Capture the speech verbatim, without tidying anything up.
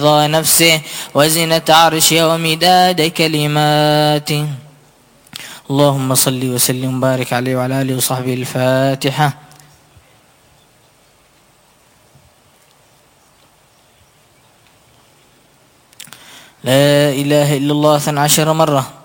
رضا نفسه وزنة عرشه ومداد كلماته. اللهم صل وسلم وبارك عليه وعلى آله وصحبه. الفاتحة. لا إله إلا الله اثنتا عشرة مرة.